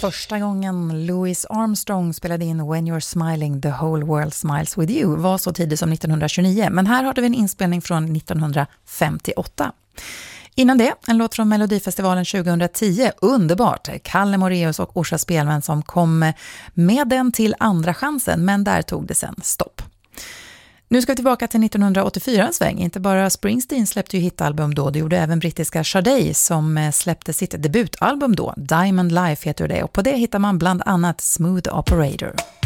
Första gången Louis Armstrong spelade in When You're Smiling, The Whole World Smiles With You var så tidigt som 1929, men här hade vi en inspelning från 1958. Innan det, en låt från Melodifestivalen 2010, underbart, Kalle Moraeus och Orsa Spelman som kom med den till andra chansen, men där tog det sen stopp. Nu ska vi tillbaka till 1984 en sväng. Inte bara Springsteen släppte ju hitalbum då, det gjorde även brittiska Sade som släppte sitt debutalbum då, Diamond Life heter det, och på det hittar man bland annat Smooth Operator.